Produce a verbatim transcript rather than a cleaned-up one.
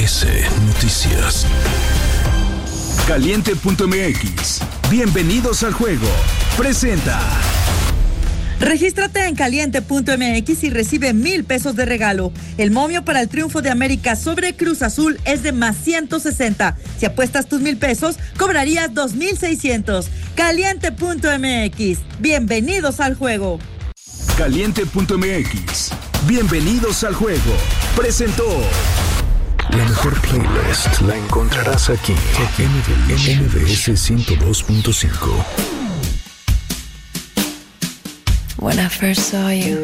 S Noticias. Caliente punto m x. Bienvenidos al juego. Presenta. Regístrate en caliente punto m x y recibe mil pesos de regalo. El momio para el triunfo de América sobre Cruz Azul es de más ciento sesenta. Si apuestas tus mil pesos, cobrarías dos mil seiscientos. caliente punto m x. Bienvenidos al juego. Caliente punto m x. Bienvenidos al juego. Presentó. La mejor playlist la encontrarás aquí en M V S ciento dos punto cinco. When I first saw you,